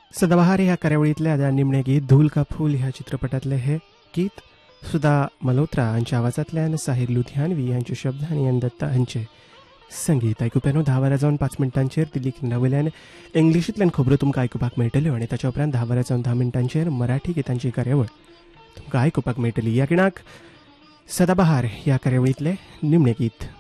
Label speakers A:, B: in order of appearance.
A: सदाबहार ह्या कार्यावळीतले आदल्या निमणे गीत धूल का फूल ह्या चित्रपटातले हे गीत सुधा मल्होत्रा हांच्या आवाजांतल्यान साहिर लुधियानवी हांचे शब्द आनी एन दत्ता हांचे संगीत आयकुप्यानो 10:05 दिल्ली केंद्रावयल्यान इंग्लिशींतल्यान खबरो तुमकां आयकुपाक मेळटल्यो आनी ताच्या उपरांत 10:10 मराठी गितांची कार्यावळ तुमकां आयकुपाक मेळटली. ह्या खिणाक सदाबहार ह्या कार्यावळीतले निमणे गीत.